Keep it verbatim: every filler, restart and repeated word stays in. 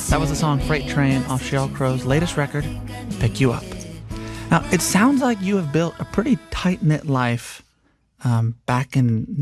That was the song Freight Train off Sheryl Crow's latest record, Pick You Up. Now, it sounds like you have built a pretty tight-knit life um, back in